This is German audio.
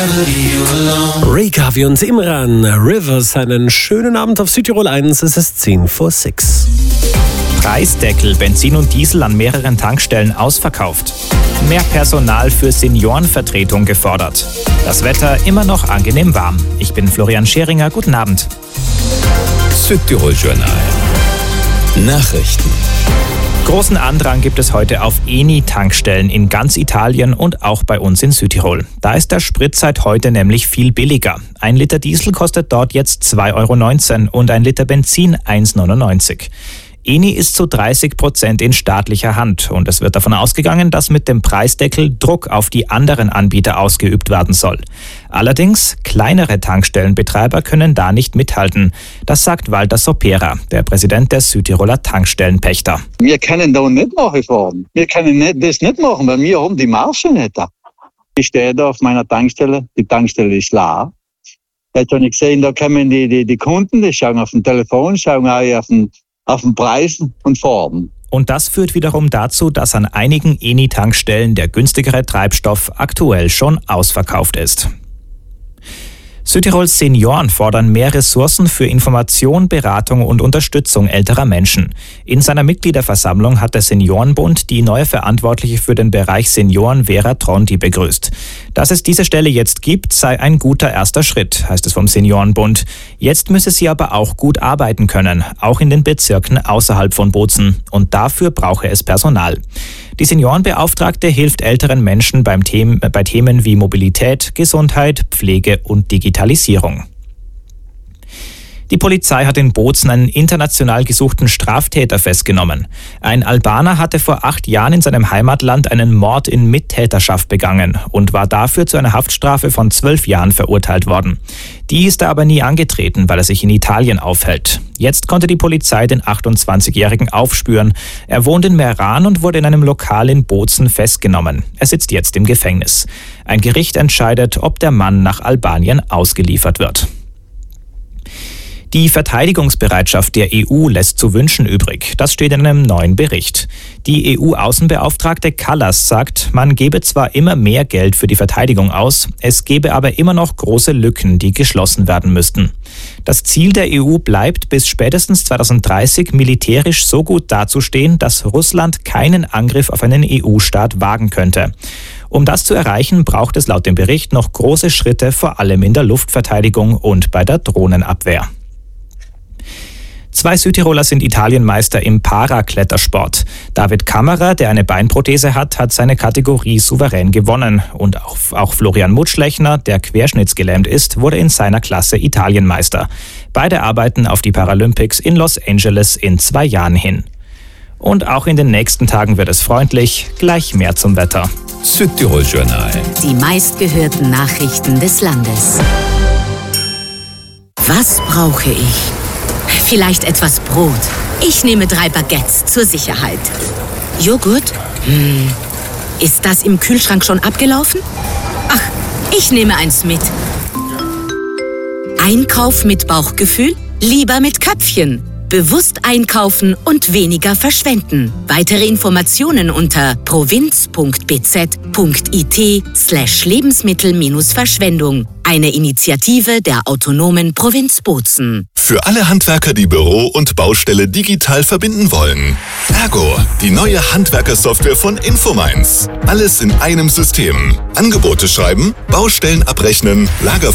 Ray Garvey und Imran Rivers, einen schönen Abend auf Südtirol 1, es ist 6:10. Preisdeckel, Benzin und Diesel an mehreren Tankstellen ausverkauft. Mehr Personal für Seniorenvertretung gefordert. Das Wetter immer noch angenehm warm. Ich bin Florian Scheringer, guten Abend. Südtirol Journal. Nachrichten. Großen Andrang gibt es heute auf Eni-Tankstellen in ganz Italien und auch bei uns in Südtirol. Da ist der Sprit seit heute nämlich viel billiger. 1 Liter Diesel kostet dort jetzt 2,19 € und 1 Liter Benzin 1,99 €. Eni ist zu 30% in staatlicher Hand und es wird davon ausgegangen, dass mit dem Preisdeckel Druck auf die anderen Anbieter ausgeübt werden soll. Allerdings, kleinere Tankstellenbetreiber können da nicht mithalten. Das sagt Walter Sopera, der Präsident der Südtiroler Tankstellenpächter. Wir können da nicht nachfahren. Wir können das nicht machen, weil wir haben die Marge nicht da. Ich stehe da auf meiner Tankstelle, die Tankstelle ist leer. Jetzt habe ich gesehen, da kommen die Kunden, die schauen auf dem Telefon, schauen auch auf den Preisen und Farben. Und das führt wiederum dazu, dass an einigen Eni-Tankstellen der günstigere Treibstoff aktuell schon ausverkauft ist. Südtirols Senioren fordern mehr Ressourcen für Information, Beratung und Unterstützung älterer Menschen. In seiner Mitgliederversammlung hat der Seniorenbund die neue Verantwortliche für den Bereich Senioren Vera Tronti begrüßt. Dass es diese Stelle jetzt gibt, sei ein guter erster Schritt, heißt es vom Seniorenbund. Jetzt müsse sie aber auch gut arbeiten können, auch in den Bezirken außerhalb von Bozen. Und dafür brauche es Personal. Die Seniorenbeauftragte hilft älteren Menschen bei Themen wie Mobilität, Gesundheit, Pflege und Digitalisierung. Die Polizei hat in Bozen einen international gesuchten Straftäter festgenommen. Ein Albaner hatte vor 8 Jahren in seinem Heimatland einen Mord in Mittäterschaft begangen und war dafür zu einer Haftstrafe von 12 Jahren verurteilt worden. Die ist er aber nie angetreten, weil er sich in Italien aufhält. Jetzt konnte die Polizei den 28-Jährigen aufspüren. Er wohnt in Meran und wurde in einem Lokal in Bozen festgenommen. Er sitzt jetzt im Gefängnis. Ein Gericht entscheidet, ob der Mann nach Albanien ausgeliefert wird. Die Verteidigungsbereitschaft der EU lässt zu wünschen übrig. Das steht in einem neuen Bericht. Die EU-Außenbeauftragte Kallas sagt, man gebe zwar immer mehr Geld für die Verteidigung aus, es gebe aber immer noch große Lücken, die geschlossen werden müssten. Das Ziel der EU bleibt, bis spätestens 2030 militärisch so gut dazustehen, dass Russland keinen Angriff auf einen EU-Staat wagen könnte. Um das zu erreichen, braucht es laut dem Bericht noch große Schritte, vor allem in der Luftverteidigung und bei der Drohnenabwehr. 2 Südtiroler sind Italienmeister im Paraklettersport. David Kammerer, der eine Beinprothese hat seine Kategorie souverän gewonnen. Und auch Florian Mutschlechner, der querschnittsgelähmt ist, wurde in seiner Klasse Italienmeister. Beide arbeiten auf die Paralympics in Los Angeles in 2 Jahren hin. Und auch in den nächsten Tagen wird es freundlich. Gleich mehr zum Wetter. Südtirol Journal. Die meistgehörten Nachrichten des Landes. Was brauche ich? Vielleicht etwas Brot. Ich nehme 3 Baguettes zur Sicherheit. Joghurt? Ist das im Kühlschrank schon abgelaufen? Ach, ich nehme eins mit. Einkauf mit Bauchgefühl? Lieber mit Köpfchen. Bewusst einkaufen und weniger verschwenden. Weitere Informationen unter provinz.bz.it/Lebensmittel-Verschwendung. Eine Initiative der autonomen Provinz Bozen. Für alle Handwerker, die Büro und Baustelle digital verbinden wollen. Ergo, die neue Handwerkersoftware von Infomines. Alles in einem System. Angebote schreiben, Baustellen abrechnen,